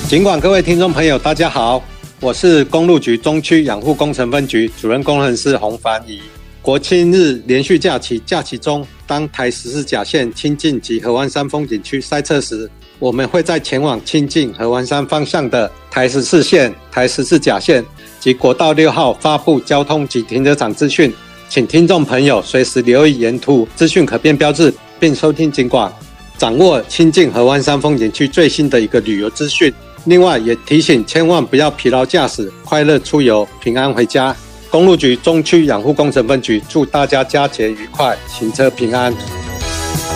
尽管各位听众朋友大家好，我是公路局中区养护工程分局主任工程师洪凡仪。国庆日连续假期中，当台14甲线清境及合欢山风景区塞车时，我们会在前往清境合欢山方向的台14线、台14甲线及国道6号发布交通及停车场资讯，请听众朋友随时留意沿途资讯可变标志，并收听警广，掌握清境合欢山风景区最新的一个旅游资讯。另外也提醒千万不要疲劳驾驶，快乐出游，平安回家。公路局中区养护工程分局祝大家佳节愉快，行车平安。